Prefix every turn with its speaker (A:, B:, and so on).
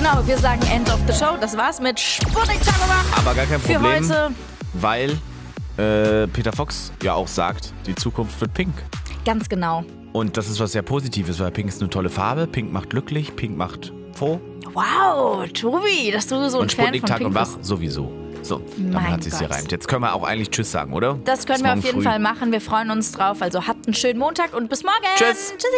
A: Genau, wir sagen End of the Show. Das war's mit Sputnik Tangomacht.
B: Aber gar kein
A: für
B: Problem,
A: heute.
B: weil Peter Fox ja auch sagt, die Zukunft wird pink.
A: Ganz genau.
B: Und das ist was sehr Positives, weil pink ist eine tolle Farbe, pink macht glücklich, pink macht froh.
A: Wow, Tobi, dass du so ein
B: Und
A: Fan
B: Sputnik
A: von
B: Tag
A: Pink
B: und
A: bist.
B: Wach sowieso. So,
A: Mein
B: damit hat sich's
A: Gott.
B: gereimt. Jetzt können wir auch eigentlich Tschüss sagen, oder?
A: Das können
B: Bis
A: wir auf
B: morgen
A: jeden
B: früh.
A: Fall machen. Wir freuen uns drauf. Also habt einen schönen Montag und bis morgen.
B: Tschüss.
A: Tschüssi.